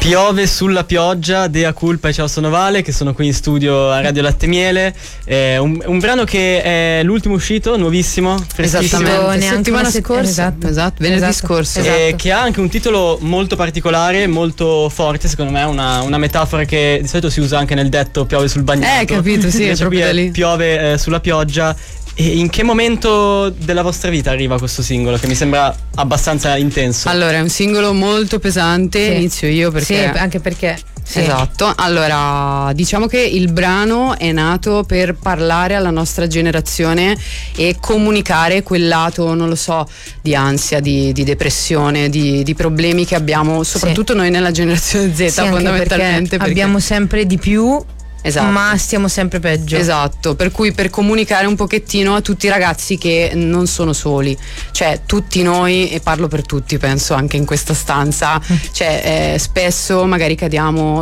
Piove sulla pioggia, Dea Culpa e Ciao sono Vale, che sono qui in studio a Radio Latte Miele. Un brano che è l'ultimo uscito, nuovissimo, freschissimo. Settimana scorsa. Esatto, venerdì scorso. Che ha anche un titolo molto particolare, molto forte, secondo me, una metafora che di solito si usa anche nel detto piove sul bagnato. Capito, sì, è proprio da lì. Piove sulla pioggia. E in che momento della vostra vita arriva questo singolo, che mi sembra abbastanza intenso? Allora, è un singolo molto pesante, Sì. inizio io perché... Sì, anche perché... Sì. Esatto, allora diciamo che il brano è nato per parlare alla nostra generazione e comunicare quel lato, non lo so, di ansia, di depressione, di problemi che abbiamo, soprattutto noi nella generazione Z, Sì, anche fondamentalmente. perché abbiamo sempre di più. Esatto. Ma stiamo sempre peggio. Esatto, per cui per comunicare un pochettino a tutti i ragazzi che non sono soli, cioè tutti noi, e parlo per tutti penso anche in questa stanza, cioè spesso magari cadiamo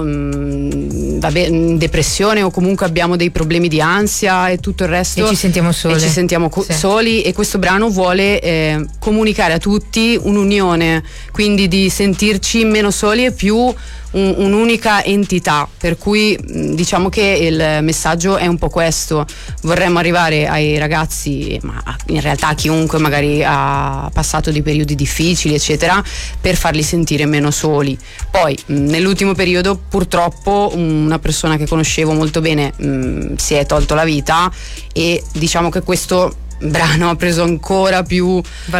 in depressione o comunque abbiamo dei problemi di ansia e tutto il resto E ci sentiamo soli. Soli, e questo brano vuole comunicare a tutti un'unione, quindi di sentirci meno soli e più un'unica entità, per cui diciamo che il messaggio è un po' questo: vorremmo arrivare ai ragazzi, ma in realtà a chiunque magari ha passato dei periodi difficili eccetera, per farli sentire meno soli. Poi nell'ultimo periodo purtroppo una persona che conoscevo molto bene si è tolto la vita, e diciamo che questo brano ha preso ancora più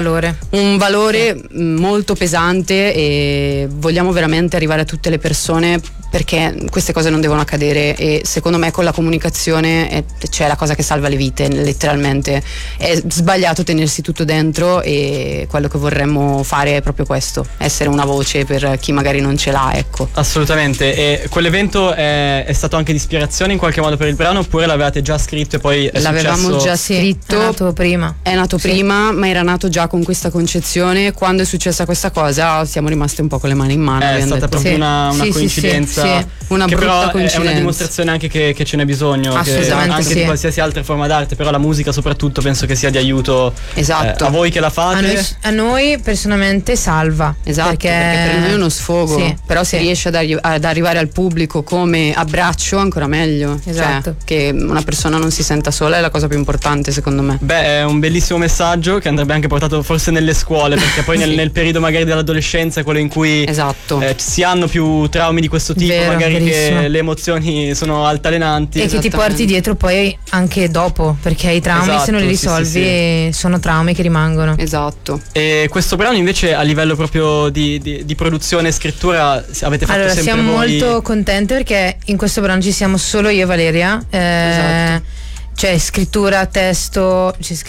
un valore molto pesante, e vogliamo veramente arrivare a tutte le persone, perché queste cose non devono accadere, e secondo me con la comunicazione c'è la cosa che salva le vite, letteralmente. È sbagliato tenersi tutto dentro, e quello che vorremmo fare è proprio questo, essere una voce per chi magari non ce l'ha, ecco. Assolutamente. E quell'evento è stato anche di ispirazione in qualche modo per il brano, oppure l'avevate già scritto e poi è L'avevamo successo? già scritto. È nato prima, ma era nato già con questa concezione. Quando è successa questa cosa siamo rimaste un po' con le mani in mano. È stata proprio una coincidenza. Una che brutta però coincidenza. è una dimostrazione anche che ce n'è bisogno, Assolutamente, anche di qualsiasi altra forma d'arte, però la musica soprattutto penso che sia di aiuto. Esatto. A voi che la fate. A noi personalmente salva. Esatto, perché per noi è uno sfogo. Sì, però se riesce ad arrivare al pubblico come abbraccio, ancora meglio. Esatto. Cioè, che una persona non si senta sola è la cosa più importante, secondo me. Beh, è un bellissimo messaggio che andrebbe anche portato forse nelle scuole, perché poi nel periodo magari dell'adolescenza è quello in cui si hanno più traumi di questo tipo. Vero, magari verissimo. che le emozioni sono altalenanti e che ti porti dietro poi anche dopo, perché i traumi, se non li risolvi, sono traumi che rimangono. Esatto. E questo brano invece a livello proprio di produzione e scrittura avete fatto sempre siamo voi? molto contente, perché in questo brano ci siamo solo io e Valeria. Esatto. Cioè scrittura, testo,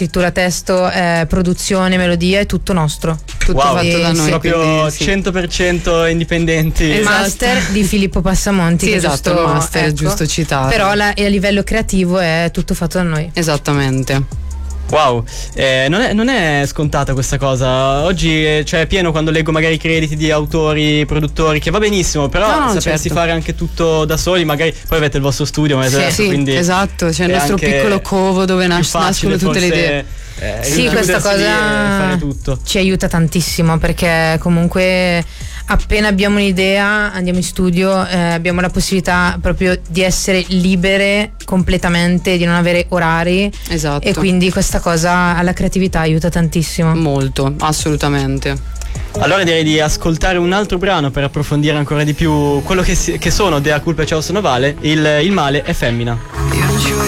produzione, melodia, è tutto nostro. Tutto fatto da noi. Proprio quindi, 100% indipendenti. Il master di Filippo Passamonti. Sì, che esatto, il master, è giusto citarlo. Però a livello creativo è tutto fatto da noi. Esattamente. Wow, non è scontata questa cosa. Oggi è pieno quando leggo magari i crediti di autori, produttori, che va benissimo, però sapersi fare anche tutto da soli, magari poi avete il vostro studio, quindi esatto, c'è il nostro piccolo covo dove nascono tutte le idee. Sì, questa cosa ci aiuta tantissimo, perché comunque appena abbiamo un'idea andiamo in studio, abbiamo la possibilità proprio di essere libere completamente, di non avere orari. Esatto. E quindi questa cosa alla creatività aiuta tantissimo. Molto, assolutamente. Allora direi di ascoltare un altro brano per approfondire ancora di più quello che sono Dea Culpa e Ciao sono Vale. Il male è femmina.